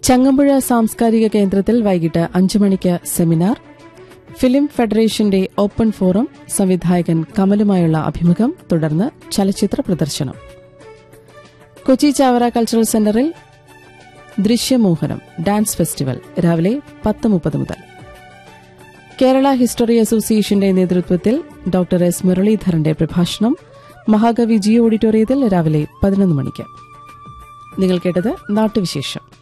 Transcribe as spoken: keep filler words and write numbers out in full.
ചങ്ങമ്പുഴ സാംസ്കാരിക കേന്ദ്രത്തിൽ വൈകിട്ട് അഞ്ചു മണിക്ക് സെമിനാർ. ഫിലിം ഫെഡറേഷന്റെ ഓപ്പൺ ഫോറം, സംവിധായകൻ കമലുമായുള്ള അഭിമുഖം, തുടർന്ന് ചലച്ചിത്ര പ്രദർശനം. കൊച്ചി ചാവറ കൾച്ചറൽ സെന്ററിൽ ദൃശ്യമോഹനം ഡാൻസ് ഫെസ്റ്റിവൽ രാവിലെ പത്ത് മുപ്പത് മുതൽ. കേരള ഹിസ്റ്ററി അസോസിയേഷന്റെ നേതൃത്വത്തിൽ ഡോക്ടർ എസ് മുരളീധരന്റെ പ്രഭാഷണം മഹാകവി ജി ഓഡിറ്റോറിയത്തിൽ രാവിലെ പതിനൊന്ന് മണിക്ക്. നിങ്ങൾ കേട്ടത് നാട്ടുവിശേഷം.